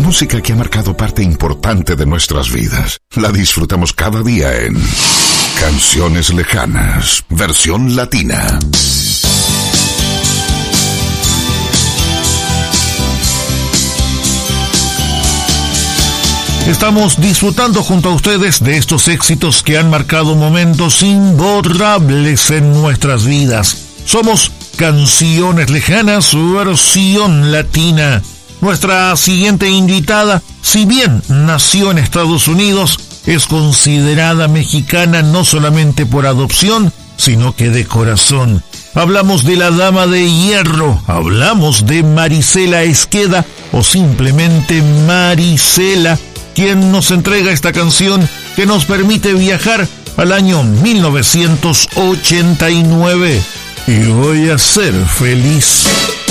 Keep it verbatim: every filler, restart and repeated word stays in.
música que ha marcado parte importante de nuestras vidas. La disfrutamos cada día en Canciones Lejanas, versión latina. Estamos disfrutando junto a ustedes de estos éxitos que han marcado momentos imborrables en nuestras vidas. Somos Canciones Lejanas, versión latina. Nuestra siguiente invitada, si bien nació en Estados Unidos, es considerada mexicana no solamente por adopción, sino que de corazón. Hablamos de la Dama de Hierro, hablamos de Marisela Esqueda o simplemente Marisela, quien nos entrega esta canción que nos permite viajar al año mil novecientos ochenta y nueve. Y voy a ser feliz.